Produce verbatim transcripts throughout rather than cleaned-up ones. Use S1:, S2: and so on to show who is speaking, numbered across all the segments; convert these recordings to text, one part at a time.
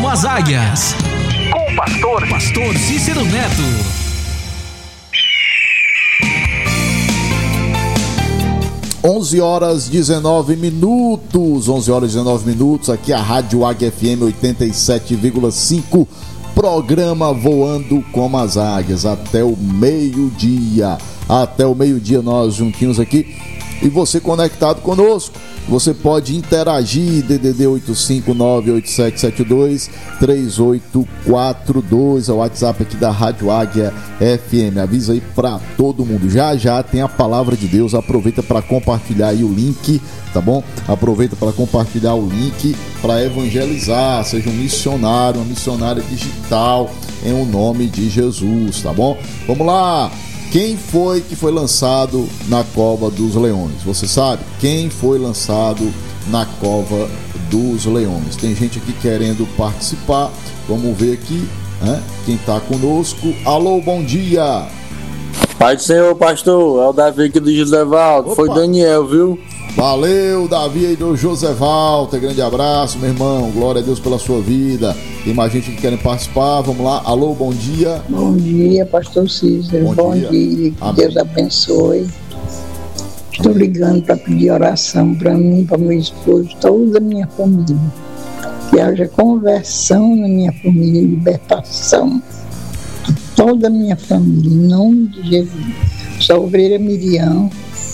S1: como as águias. Com o pastor, pastor Cícero Neto.
S2: onze horas dezenove minutos, onze horas dezenove minutos, aqui a Rádio Águia F M oitenta e sete vírgula cinco, programa Voando como as Águias, até o meio-dia, até o meio-dia nós juntinhos aqui, e você conectado conosco. Você pode interagir, D D D oito cinco nove oito sete sete dois três oito quatro dois, é o WhatsApp aqui da Rádio Águia F M. Avisa aí pra todo mundo. Já já tem a palavra de Deus. Aproveita para compartilhar aí o link, tá bom? Aproveita para compartilhar o link para evangelizar. Seja um missionário, uma missionária digital em o nome de Jesus, tá bom? Vamos lá. Quem foi que foi lançado na cova dos leões? Você sabe? Quem foi lançado na cova dos leões? Tem gente aqui querendo participar. Vamos ver aqui, né? Quem está conosco. Alô, bom dia.
S3: Pai do Senhor, pastor. É o Davi aqui do Josevaldo. Foi Daniel, viu?
S2: Valeu, Davi aí do Josevaldo. Grande abraço, meu irmão. Glória a Deus pela sua vida. Tem mais gente que querem participar. Vamos lá. Alô, bom dia.
S4: Bom dia, pastor Cícero. Bom, bom dia. dia. Que Deus abençoe. Estou ligando para pedir oração para mim, para meu esposo, toda a minha família. Que haja conversão na minha família, libertação de toda a minha família, em nome de Jesus. Sou obreira Miriam.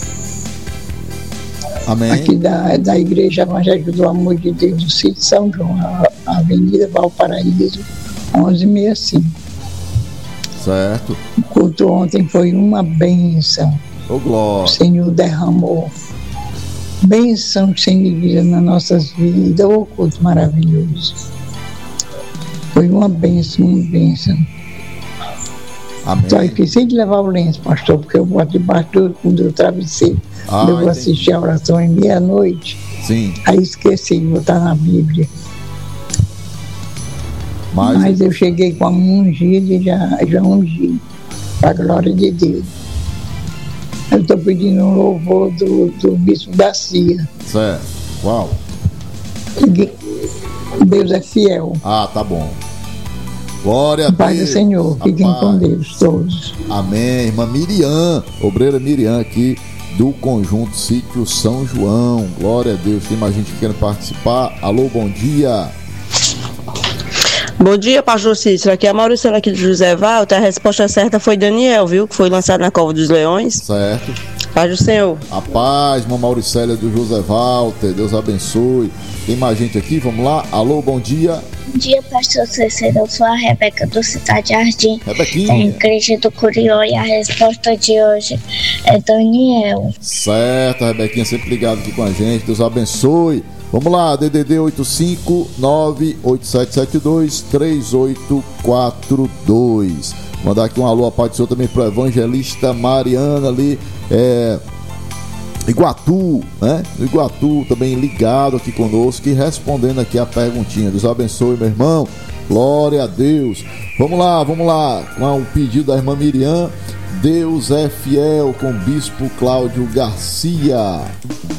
S2: Amém.
S4: Aqui da, da Igreja Evangélica do Amor de Deus, do Sítio São João, a, a Avenida Valparaíso, onze sessenta e cinco.
S2: Certo.
S4: O culto ontem foi uma bênção.
S2: Oh, glória.
S4: O Senhor derramou bênção sem medida nas nossas vidas. Oh, culto maravilhoso. Foi uma bênção, uma bênção.
S2: Amém.
S4: Só esqueci de levar o lenço, pastor, porque eu boto debaixo do, do travesseiro. Ah, eu vou assistir a oração em meia-noite.
S2: Sim.
S4: Aí esqueci de botar na Bíblia. Mas, Mas eu cheguei com a mão ungida e já, já ungi, para a glória de Deus. Eu estou pedindo um louvor do, do Bispo Garcia.
S2: Certo. Uau.
S4: Deus é fiel.
S2: Ah, tá bom. Glória a Deus.
S4: Pai do Senhor, fiquem com Deus todos.
S2: Amém. Irmã Miriam, obreira Miriam aqui do Conjunto Sítio São João. Glória a Deus. Tem mais gente que quer participar. Alô, bom dia.
S5: Bom dia, pastor Cícero. Aqui é a Mauricela aqui do Josevaldo. A resposta certa foi Daniel, viu? Que foi lançado na Cova dos Leões.
S2: Certo.
S5: Paz do Senhor.
S2: A paz, irmã Mauricélia do Josevaldo. Deus abençoe. Tem mais gente aqui, vamos lá. Alô, bom dia.
S6: Bom dia, pastor Cícero. Eu sou a Rebeca do Cidade Jardim,
S2: Rebequinha.
S6: da igreja do Curió, e a resposta de hoje é Daniel.
S2: Certo, a Rebequinha sempre ligada aqui com a gente. Deus abençoe. Vamos lá, D D D oito cinco nove oito sete sete dois três oito quatro dois. Mandar aqui um alô a paz do Senhor também para o evangelista Mariana ali, é, Iguatu, né? Iguatu também ligado aqui conosco e respondendo aqui a perguntinha. Deus abençoe, meu irmão. Glória a Deus. Vamos lá, vamos lá. Com o pedido da irmã Miriam. Deus é fiel, com o bispo Cláudio Garcia.